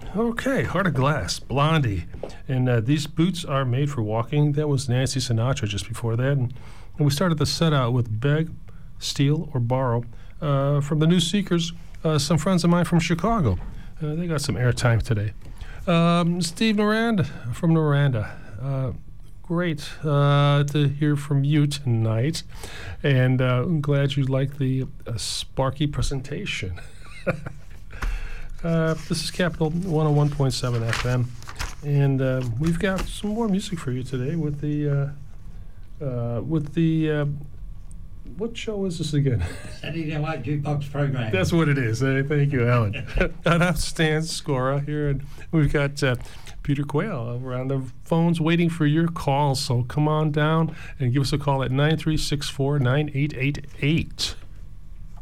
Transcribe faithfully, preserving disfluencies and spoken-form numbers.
Okay, Heart of Glass, Blondie. And uh, these boots are made for walking. That was Nancy Sinatra just before that. And, and we started the set out with Beg, Steal, or Borrow uh, from the New Seekers, uh, some friends of mine from Chicago. Uh, they got some airtime today. Um, Steve Noranda from Noranda. Uh, great uh, to hear from you tonight. And uh, I'm glad you liked the uh, Sparky presentation. Uh, this is Capital one oh one point seven F M, and uh, we've got some more music for you today with the, uh, uh, with the, uh, what show is this again? Saturday Night Jukebox program. That's what it is. Uh, thank you, Alan. An outstanding scorer here, and we've got uh, Peter Quayle over on the phones waiting for your calls, so come on down and give us a call at nine three six four, nine eight eight eight.